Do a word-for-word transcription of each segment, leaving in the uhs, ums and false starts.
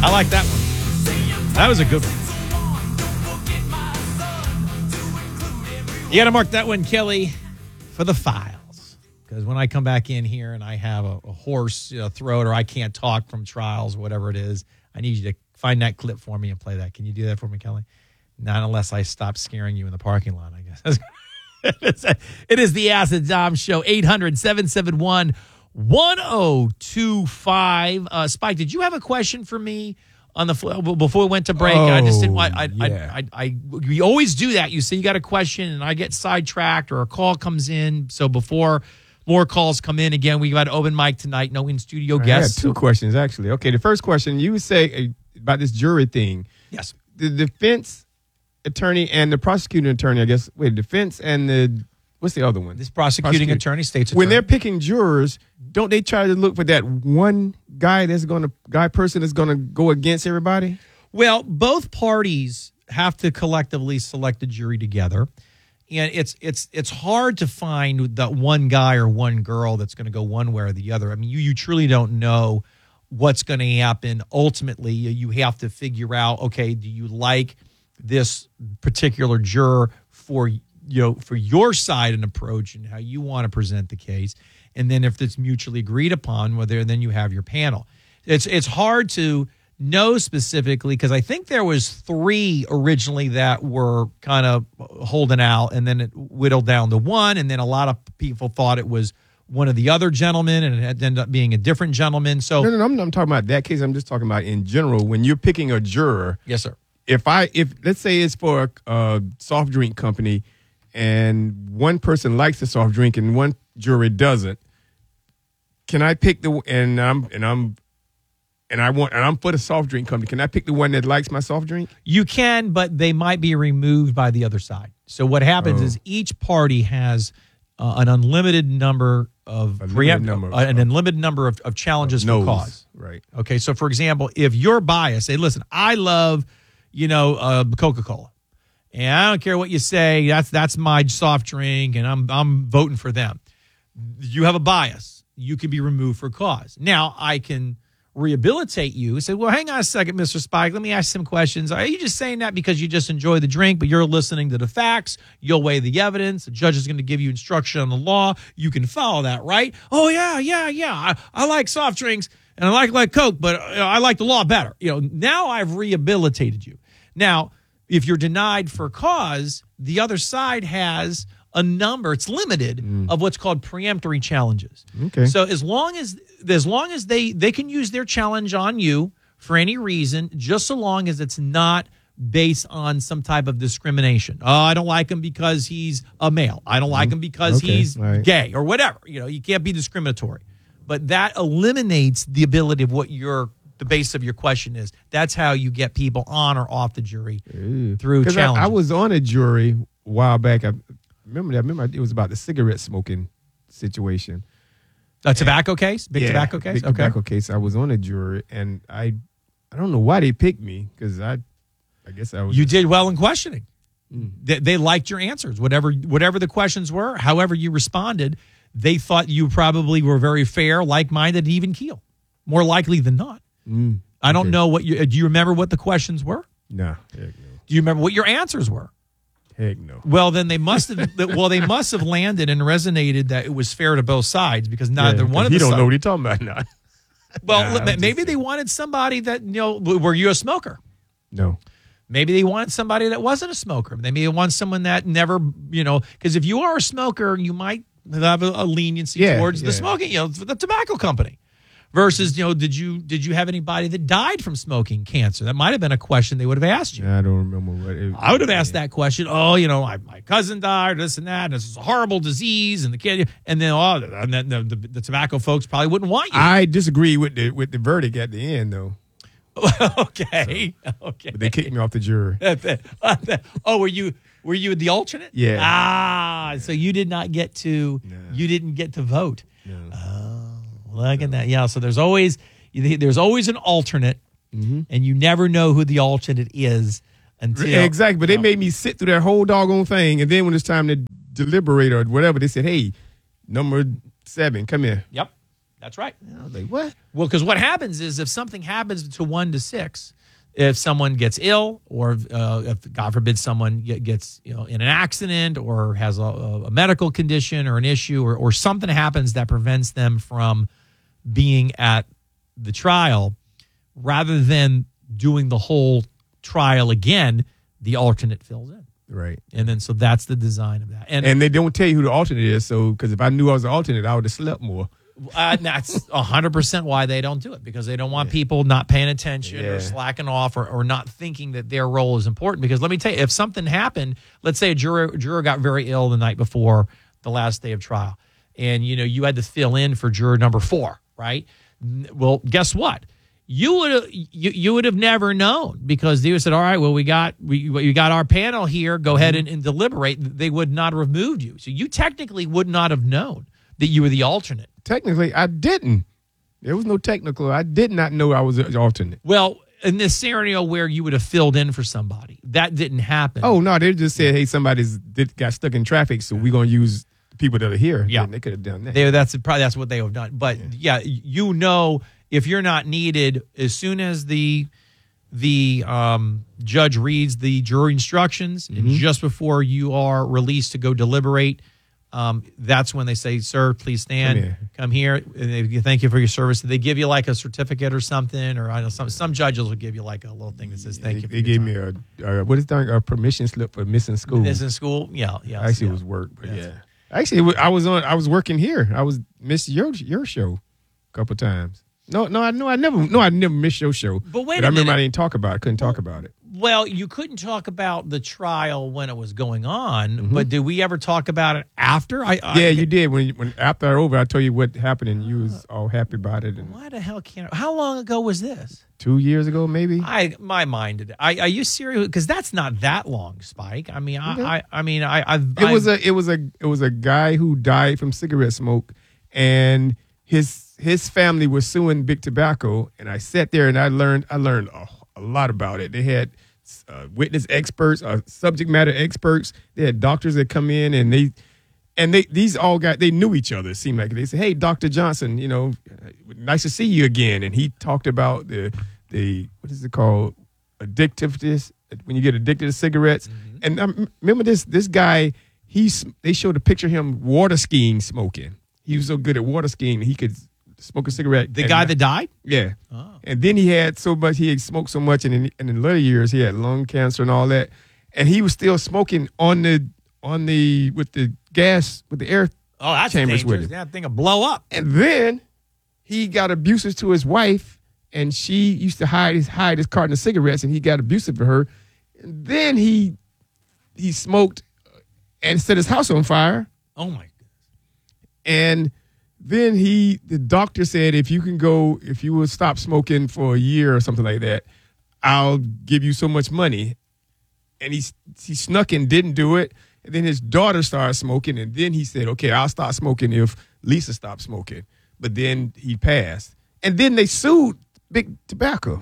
I like that one. That was a good one. You got to mark that one, Kelly, for the files. Because when I come back in here and I have a, a hoarse you know, throat or I can't talk from trials or whatever it is, I need you to find that clip for me and play that. Can you do that for me, Kelly? Not unless I stop scaring you in the parking lot, I guess. It is the Acid Dom Show, eight hundred, seven seven one, one oh two five. Uh, Spike, did you have a question for me on the before we went to break? Oh, I just didn't want. I, yeah. I, I, I, we always do that. You say you got a question, and I get sidetracked, or a call comes in. So before more calls come in, again, we got an open mic tonight. No in studio guests. I had two questions actually. Okay, the first question you say uh, about this jury thing. Yes, the defense attorney and the prosecuting attorney. I guess wait, defense and the what's the other one? This prosecuting Prosecuting. attorney, state's attorney. When they're picking jurors, don't they try to look for that one guy that's going to guy person that's going to go against everybody? Well, both parties have to collectively select a jury together, and it's it's it's hard to find that one guy or one girl that's going to go one way or the other. I mean, you you truly don't know what's going to happen. Ultimately, you have to figure out, okay, do you like this particular juror for you know for your side and approach and how you want to present the case, and then if it's mutually agreed upon, whether then you have your panel. It's it's hard to know specifically because I think there was three originally that were kind of holding out, and then it whittled down to one, and then a lot of people thought it was one of the other gentlemen, and it had ended up being a different gentleman. So no, no, no I'm, I'm talking about that case. I'm just talking about in general when you're picking a juror. Yes, sir. If I if let's say it's for a, a soft drink company, and one person likes the soft drink and one jury doesn't, can I pick the and I'm and I'm and I want and I'm for the soft drink company? Can I pick the one that likes my soft drink? You can, but they might be removed by the other side. So what happens Oh. is each party has uh, an unlimited number of A limited preempt, number of- uh, an unlimited number of, of challenges for No's, cause. right? Okay, so for example, if you're biased, say, listen, I love, you know, uh, Coca-Cola, and I don't care what you say. That's that's my soft drink, and I'm I'm voting for them. You have a bias. You can be removed for cause. Now I can rehabilitate you. Say, well, hang on a second, Mister Spike. Let me ask some questions. Are you just saying that because you just enjoy the drink, but you're listening to the facts? You'll weigh the evidence. The judge is going to give you instruction on the law. You can follow that, right? Oh yeah, yeah, yeah. I, I like soft drinks and I like like Coke, but uh, I like the law better. You know, now I've rehabilitated you. Now, if you're denied for cause, the other side has a number, it's limited, mm. of what's called preemptory challenges. Okay. So as long as as long as they, they can use their challenge on you for any reason, just so long as it's not based on some type of discrimination. Oh, I don't like him because he's a male. I don't like him because okay. he's right. gay or whatever. You know, you can't be discriminatory. But that eliminates the ability of what your the base of your question is. That's how you get people on or off the jury Ew. through challenges. I, I was on a jury a while back. I remember that. I remember it was about the cigarette smoking situation. A tobacco and, case? Big yeah, tobacco case? Big okay. tobacco case. I was on a jury, and I I don't know why they picked me, because I I guess I was. You did well in questioning. Mm. They, they liked your answers. Whatever whatever the questions were, however you responded, they thought you probably were very fair, like-minded, even keel. More likely than not. Mm. I don't okay. know what you, do you remember what the questions were? Nah, heck no. Do you remember what your answers were? Heck no. Well, then they must have. well, they must have landed and resonated that it was fair to both sides, because neither yeah, one of the you don't sides, know what you're talking about now. Well, nah, maybe they wanted somebody that, you know, were you a smoker? No. Maybe they wanted somebody that wasn't a smoker. They may want someone that never, you know, because if you are a smoker, you might have a, a leniency yeah, towards yeah. the smoking, you know, the tobacco company. Versus, you know, did you did you have anybody that died from smoking cancer? That might have been a question they would have asked you. Yeah, I don't remember what it was. I would have asked that question. Oh, you know, my, my cousin died, this and that, and this is a horrible disease, and the kid, and then oh, and then the, the, the tobacco folks probably wouldn't want you. I disagree with the with the verdict at the end, though. okay, so, okay. But they kicked me off the jury. oh, were you were you the alternate? Yeah. Ah, so you did not get to No. you didn't get to vote. No. Oh, look at that. Yeah. So there's always there's always an alternate, mm-hmm. and you never know who the alternate is until Exactly. But they oh. made me sit through that whole doggone thing, and then when it's time to deliberate or whatever, they said, "Hey, number seven, come here." Yep. That's right. I was like, what? Well, because what happens is if something happens to one to six, if someone gets ill, or uh, if God forbid someone gets you know in an accident or has a, a medical condition or an issue, or, or something happens that prevents them from being at the trial, rather than doing the whole trial again, the alternate fills in. Right. And then so that's the design of that. And, And they don't tell you who the alternate is. So, because if I knew I was the alternate, I would have slept more. Uh, that's one hundred percent why they don't do it, because they don't want people not paying attention Yeah. or slacking off, or, or not thinking that their role is important. Because let me tell you, if something happened, let's say a juror, juror got very ill the night before the last day of trial, and you know you had to fill in for juror number four, right? Well, guess what? You would have you, you would have never known, because they would have said, all right, well, we got we, we got our panel here. Go ahead and, and deliberate. They would not have removed you. So you technically would not have known that you were the alternate. Technically, I didn't. There was no technical. I did not know I was an alternate. Well, in this scenario where you would have filled in for somebody, that didn't happen. Oh, no, they just said, hey, somebody's did, got stuck in traffic, so we're going to use the people that are here. Yeah. And they could have done that. They, that's probably that's what they would have done. But yeah. yeah, you know, if you're not needed, as soon as the the um, judge reads the jury instructions, Mm-hmm. and just before you are released to go deliberate, um, that's when they say, "Sir, please stand. Come here." Come here." And they thank you for your service. They give you like a certificate or something, or I know some some judges will give you like a little thing that says, "Thank they, you." For They your gave time. me a, a what is that, a permission slip for missing school. Missing school. Yeah, yeah. Actually, yeah. it was work, but Yes. yeah. Actually, it was, I was on. I was working here. I was missed your your show a couple times. No, no, I no, I never. No, I never missed your show. But wait I a remember minute. I didn't talk about it. Couldn't talk about it. Well, you couldn't talk about the trial when it was going on, Mm-hmm. but did we ever talk about it after? I, I Yeah, you did. When when after I over, I told you what happened, and you was all happy about it. And Why the hell can't? How long ago was this? two years ago, maybe. I my mind did. I are you serious? Because that's not that long, Spike. I mean, I I, I mean, I I've It was I've- a it was a it was a guy who died from cigarette smoke, and his his family was suing Big Tobacco. And I sat there and I learned I learned a, a lot about it. They had uh, witness experts, uh, subject matter experts. They had doctors that come in, and they and they these all got they knew each other. It seemed like they said, "Hey, Doctor Johnson, you know, nice to see you again." And he talked about the the what is it called, addictiveness, when you get addicted to cigarettes. Mm-hmm. And I remember this this guy. He's they showed a picture of him water skiing, smoking. He was so good at water skiing, he could smoke a cigarette. the and guy not- that died. yeah. Oh. And then he had so much, he had smoked so much, and in, and in the later years, he had lung cancer and all that. And he was still smoking on the, on the, with the gas, with the air Oh, that's chambers dangerous. with it. That thing will blow up. And then he got abusive to his wife, and she used to hide his, hide his carton of cigarettes, and he got abusive to her. And then he, he smoked and set his house on fire. Oh my goodness. And then he, the doctor said, if you can go, if you will stop smoking for a year or something like that, I'll give you so much money. And he he snuck and didn't do it. And then his daughter started smoking. And then he said, okay, I'll stop smoking if Lisa stops smoking. But then he passed. And then they sued Big Tobacco.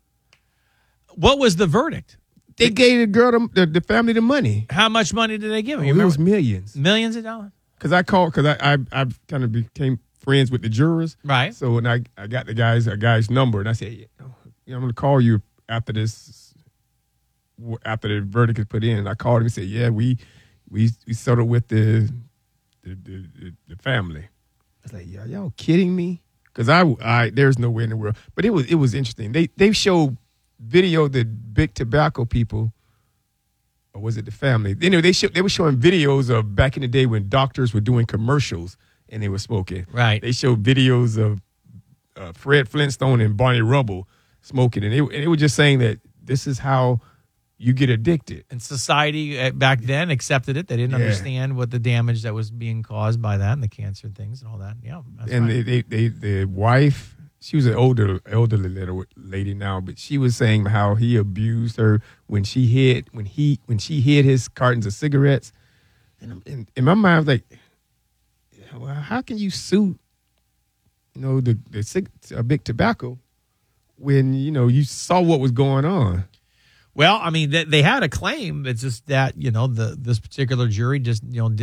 What was the verdict? They gave the girl, the, the, the family the money. How much money did they give him? You It was remember? millions. Millions of dollars. Because I called, because I, I I kind of became friends with the jurors. Right. So when I, I got the guy's a guy's number, and I said, yeah, you know, I'm going to call you after this, after the verdict is put in. And I called him and said, yeah, we we we settled with the the, the, the, the family. I was like, yeah, y'all kidding me? Because I, I there's no way in the world. But it was it was interesting. They they showed video the Big Tobacco people. Or was it the family? Anyway, they show, they were showing videos of back in the day when doctors were doing commercials and they were smoking. Right. They showed videos of uh, Fred Flintstone and Barney Rubble smoking, and they, and they were just saying that this is how you get addicted. And society uh, back then accepted it. They didn't Yeah. understand what the damage that was being caused by that and the cancer things and all that. Yeah. That's And right. they, they, they, the wife, she was an older elderly little lady now, but she was saying how he abused her when she hid when he when she hid his cartons of cigarettes. And in, in my mind, I was like, well, how can you sue, you know, the the cig- uh, Big Tobacco when you know you saw what was going on? Well, I mean, they, they had a claim. It's just that, you know, the this particular jury just, you know,